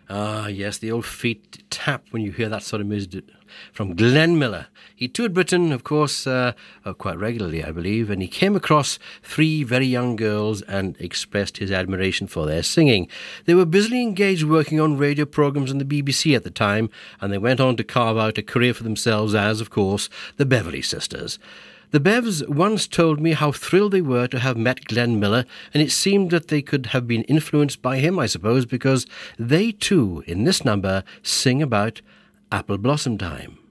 Ah, yes, the old feet tap when you hear that sort of music from Glenn Miller. He toured Britain, of course, quite regularly, I believe, and he came across three very young girls and expressed his admiration for their singing. They were busily engaged working on radio programmes on the BBC at the time, and they went on to carve out a career for themselves as, of course, the Beverley Sisters. The Bevs once told me how thrilled they were to have met Glenn Miller, and it seemed that they could have been influenced by him, I suppose, because they too, in this number, sing about apple blossom time.